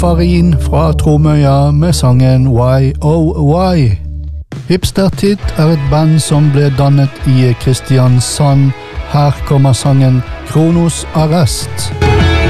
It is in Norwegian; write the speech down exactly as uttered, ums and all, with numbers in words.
Farin fra Tromøya med sangen Why Oh Why. Hipstertid er et band som ble dannet i Kristiansand. Her kommer sangen Kronos Arrest.